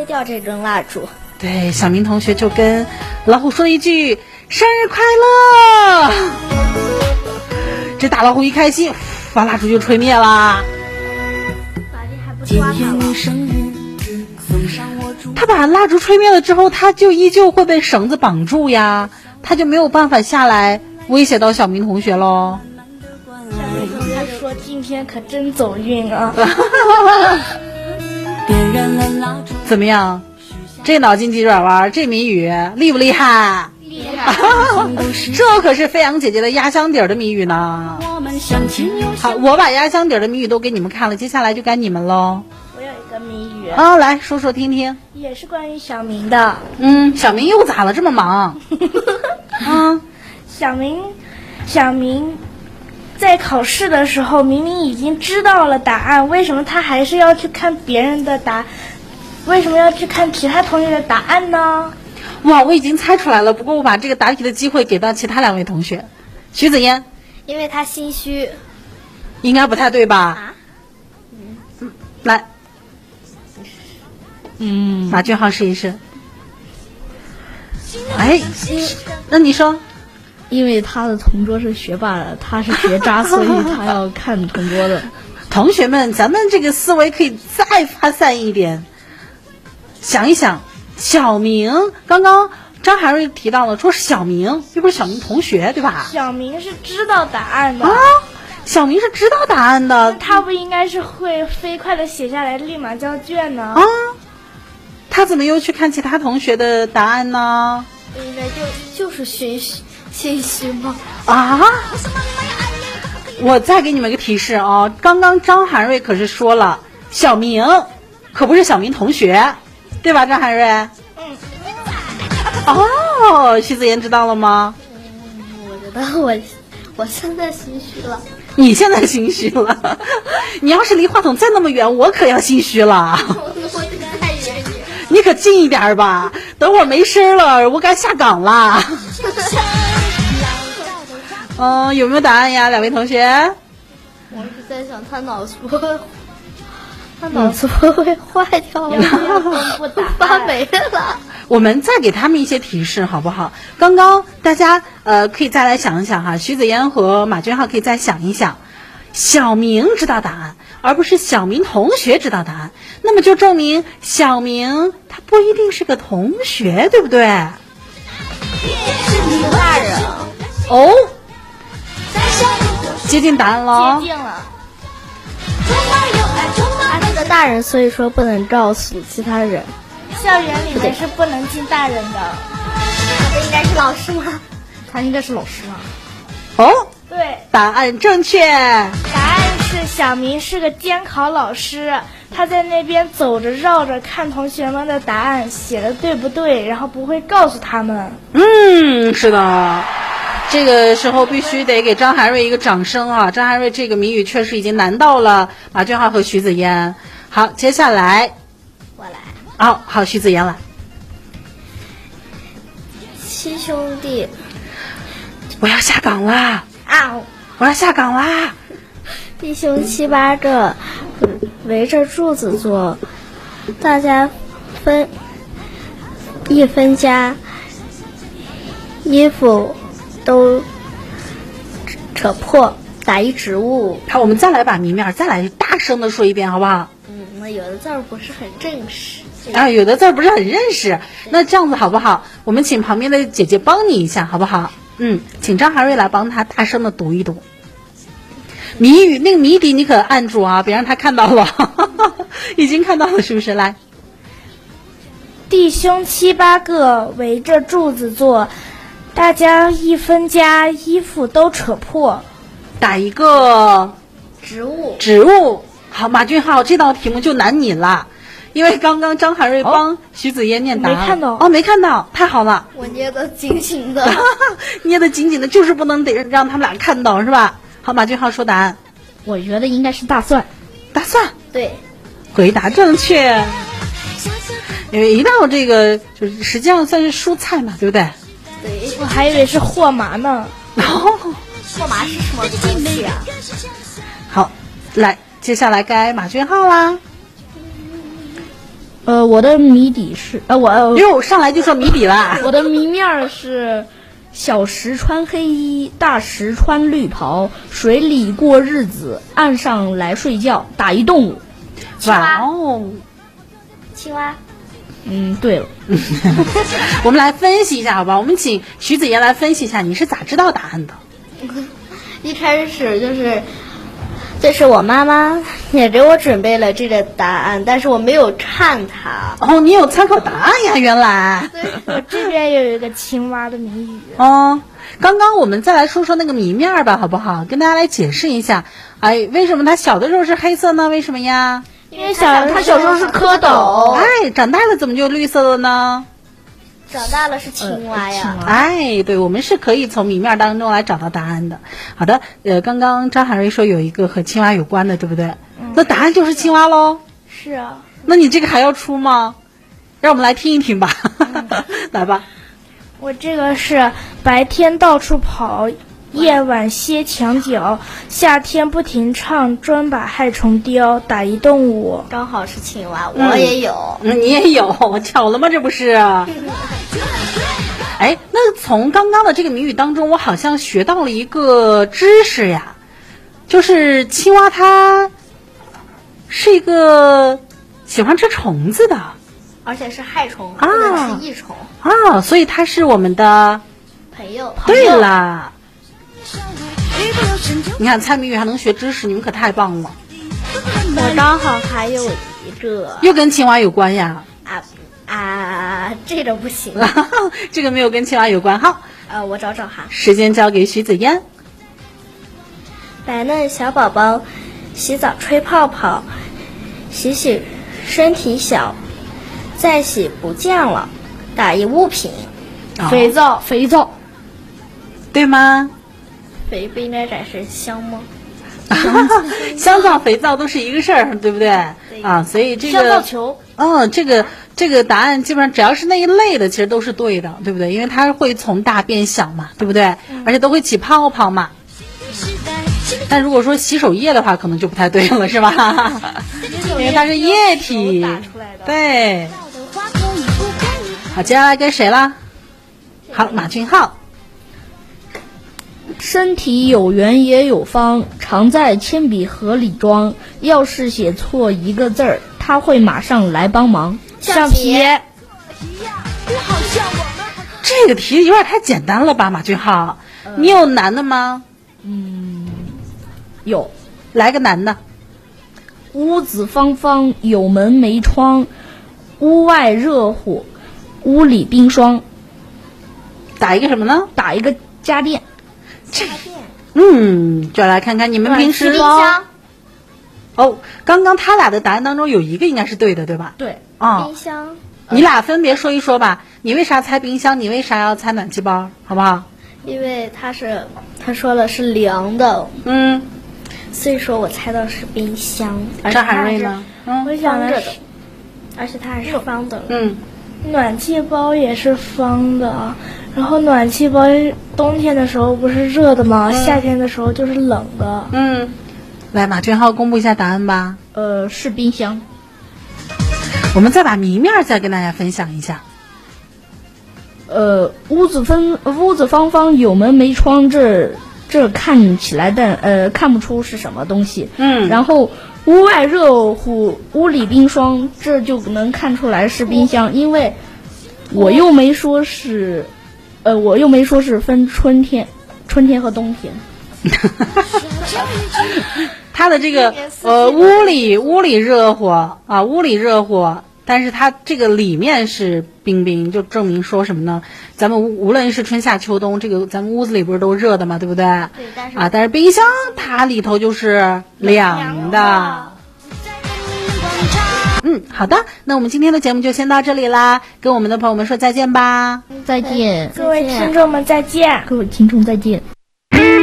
掉这根蜡烛。 对，小明同学就跟老虎说了一句生日快乐，这大老虎一开心，把蜡烛就吹灭了。他把蜡烛吹灭了之后，他就依旧会被绳子绑住呀，他就没有办法下来威胁到小明同学咯。 小明同学说今天可真走运啊。 怎么样，这脑筋急转弯，这谜语厉不厉害？ 厉害。 这可是飞扬姐姐的压箱底儿的谜语呢。好，我把压箱底儿的谜语都给你们看了，接下来就该你们喽。 我有一个谜语啊，来说说听听。 也是关于小明的。 小明又咋了？这么忙？ 小明在考试的时候明明已经知道了答案，为什么他还是要去看别人的为什么要去看其他同学的答案呢？ 哇，我已经猜出来了，不过我把这个答题的机会给到其他两位同学。徐子嫣， 因为他心虚。 应该不太对吧？来，马俊浩试一试。哎，那你说？ 因为他的同桌是学霸，他是学渣，所以他要看同桌的。 同学们，咱们这个思维可以再发散一点，想一想，小明刚刚张涵瑞提到了，说是小明，又不是小明同学，对吧？ 小明是知道答案的啊，小明是知道答案的， 他不应该是会飞快的写下来，立马交卷呢？ 啊，他怎么又去看其他同学的答案呢？ 应该就是心虚吗？ 啊！我再给你们个提示啊，刚刚张涵瑞可是说了，小明可不是小明同学，对吧？张涵瑞。哦，徐子言知道了吗？ 我觉得我现在心虚了。 你现在心虚了？你要是离话筒再那么远，我可要心虚了。 我太远你。 你可近一点吧，等会儿没声了，我该下岗了。有没有答案呀，两位同学？ 我是在想他脑子会坏掉了，发霉了。 我们再给他们一些提示好不好？刚刚大家可以再来想一想哈，徐子嫣和马俊浩可以再想一想，小明知道答案，而不是小明同学知道答案，那么就证明小明他不一定是个同学，对不对？ 是大人哦，接近答案了。 接近了。 他是个大人，所以说不能告诉其他人。 校园里面是不能进大人的。 他应该是老师吗？ 他应该是老师啊。 哦， 对， 答案正确。 答案是小明是个监考老师，他在那边走着绕着看同学们的答案写的对不对，然后不会告诉他们。 是的，这个时候必须得给张涵瑞一个掌声啊！张涵瑞这个谜语确实已经难到了马俊浩和徐子嫣。好，接下来我来。 好，徐子嫣来。 七兄弟， 我要下岗啦！我要下岗啦！ 弟兄7、8个，围着柱子坐，大家一分家，衣服都扯破，打一植物。 好，我们再来把谜面再来大声的说一遍，好不好？ 那有的字儿不是很正式。 有的字不是很认识，那这样子好不好？我们请旁边的姐姐帮你一下，好不好？请张涵瑞来帮他大声的读一读。谜语那个谜底你可按住啊，别让他看到了。已经看到了是不是？来， 弟兄7、8个围着柱子坐，大家一分家，衣服都扯破， 打一个植物。 好，马俊浩，这道题目就难你了，因为刚刚张涵瑞帮徐子嫣念答案。 没看到没看到，太好了。 我捏得紧紧的。 捏得紧紧的，就是不能得让他们俩看到，是吧？好，马俊浩说答案。 我觉得应该是大蒜。 大蒜， 对， 回答正确。因为一到这个就是实际上算是蔬菜嘛，对不对？ 对， 我还以为是货麻呢。 货麻是什么东西啊？ 好，来，接下来该马俊浩啦。 我的谜底是哟，上来就说谜底了。 我的谜面是：小时穿黑衣，大时穿绿袍，水里过日子，岸上来睡觉，打一动物。 哇哦！ 青蛙。 对了， 我们来分析一下，好吧？我们请徐子言来分析一下，你是咋知道答案的？ 一开始就是我妈妈也给我准备了这个答案，但是我没有看它。 哦，你有参考答案呀？原来。 我这边有一个青蛙的谜语。 哦，刚刚我们再来说说那个谜面吧，好不好？跟大家来解释一下。哎，为什么它小的时候是黑色呢？为什么呀？ 因为它小时候是蝌蚪。 哎，长大了怎么就绿色了呢？ 长大了是青蛙呀。 哎，对，我们是可以从谜面当中来找到答案的。好的，刚刚张海瑞说有一个和青蛙有关的，对不对？那答案就是青蛙喽。 是啊。 那你这个还要出吗？让我们来听一听吧。来吧。 我这个是白天到处跑，夜晚歇墙角，夏天不停唱，专把害虫叼，打一动物。 刚好是青蛙，我也有。 你也有，巧了吗？这不是？哎，那从刚刚的这个谜语当中，我好像学到了一个知识呀，就是青蛙它是一个喜欢吃虫子的， 而且是害虫，不能是益虫啊，所以它是我们的朋友。 对啦，你看猜谜语还能学知识，你们可太棒了。 我刚好还有一个， 又跟青蛙有关呀？ 这个不行， 这个没有跟青蛙有关。好， 我找找哈。 时间交给徐子嫣。 白嫩小宝宝洗澡吹泡泡，洗洗身体小，再洗不见了，打一物品。 肥皂。 对吗？ 肥不应该改成香吗？ 香皂、肥皂都是一个事儿，对不对？啊，所以这个香皂球。 这个答案基本上只要是那一类的，其实都是对的，对不对？因为它会从大变小嘛，对不对？而且都会起泡泡嘛。但如果说洗手液的话，可能就不太对了，是吧？因为它是液体。对。好，接下来跟谁了？好，马俊浩。 身体有圆也有方，常在铅笔盒里装。要是写错一个字儿，他会马上来帮忙。 橡皮。 这个题有点太简单了吧，马俊浩？你有难的吗？ 有， 来个难的。 屋子方方，有门没窗，屋外热乎，屋里冰霜。 打一个什么呢？ 打一个家电。 就来看看你们平时冰箱。 哦，刚刚他俩的答案当中有一个应该是对的，对吧？ 对。 冰箱。 你俩分别说一说吧。你为啥猜冰箱？你为啥要猜暖气包？好不好？ 因为他说的是凉的，所以说我猜到是冰箱。 张海瑞呢？ 我想的是， 而且它还是方的。 暖气包也是方的，然后暖气包冬天的时候不是热的吗？夏天的时候就是冷的。 来，马俊浩公布一下答案吧。 是冰箱。 我们再把谜面再跟大家分享一下。 屋子方方，有门没窗，这看起来但看不出是什么东西。然后屋外热乎，屋里冰霜，这就能看出来是冰箱，因为我又没说是分春天和冬天。 他的这个屋里热乎啊，屋里热乎，但是它这个里面是冰冰，就证明说什么呢？咱们无论是春夏秋冬，这个咱们屋子里不是都热的嘛，对不对？ 对， 但是冰箱它里头就是凉的。好的，那我们今天的节目就先到这里啦，跟我们的朋友们说再见吧。 再见， 各位听众们再见。 各位听众再见。